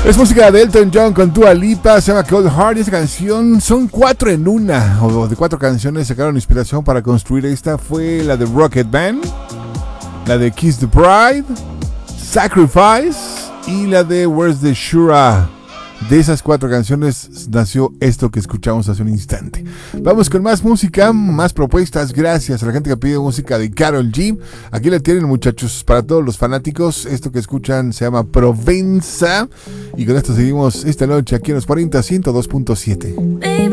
Es música de Elton John con Dua Lipa, se llama Cold Heart. Y esta canción son 4 en una, o de 4 canciones sacaron inspiración para construir esta. Fue la de Rocket Band, la de Kiss the Bride, Sacrifice y la de Where's the Shura. De esas 4 canciones nació esto que escuchamos hace un instante. Vamos con más música, más propuestas. Gracias a la gente que pide música de Karol G. Aquí la tienen, muchachos, para todos los fanáticos. Esto que escuchan se llama Provenza. Y con esto seguimos esta noche aquí en los 40 102.7.